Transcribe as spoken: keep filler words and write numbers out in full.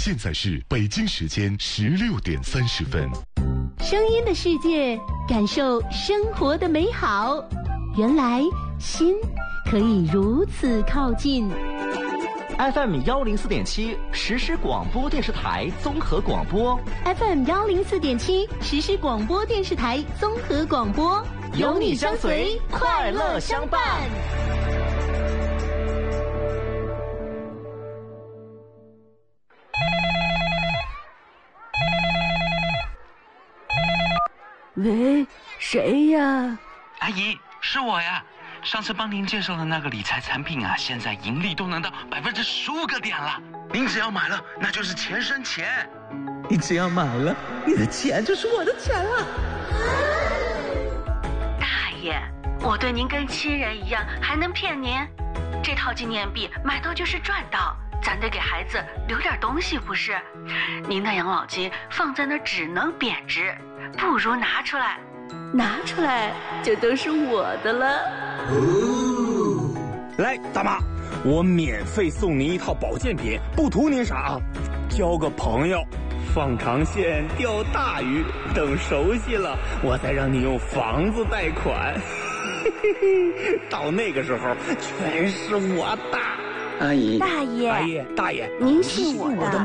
现在是北京时间十六点三十分。 声音的世界，感受生活的美好。原来心可以如此靠近。 F M 幺零四点七实时广播电视台综合广播 ，F M 幺零四点七实时广播电视台综合广播， 有你相随，快乐相伴。 喂，谁呀？ 阿姨，是我呀。上次帮您介绍的那个理财产品啊，现在盈利都能到百分之十五个点了。您只要买了，那就是钱生钱。 你只要买了，你的钱就是我的钱了。 大爷，我对您跟亲人一样，还能骗您？这套纪念币买到就是赚到，咱得给孩子留点东西，不是？您的养老金放在那儿只能贬值，不如拿出来。拿出来就都是我的了。 哦，来，大妈，我免费送您一套保健品，不图您啥啊，交个朋友，放长线钓大鱼，等熟悉了，我再让你用房子贷款。到那个时候，全是我的。 阿姨， 大爷， 阿姨，大爷， 您信我的。